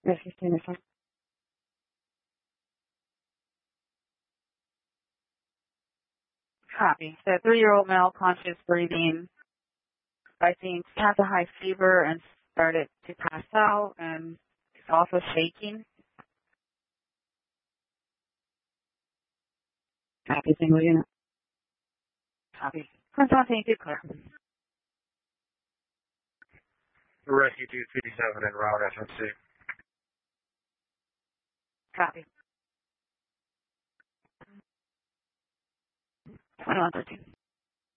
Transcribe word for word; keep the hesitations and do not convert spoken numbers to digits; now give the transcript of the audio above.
Rescue unit five. Copy. So three-year-old male, conscious breathing. I think he has a high fever and started to pass out, and he's also shaking. Copy, single unit. Copy. Consulting to clear. Rescue two fifty-seven en route, S M C. Copy. twenty-one thirteen.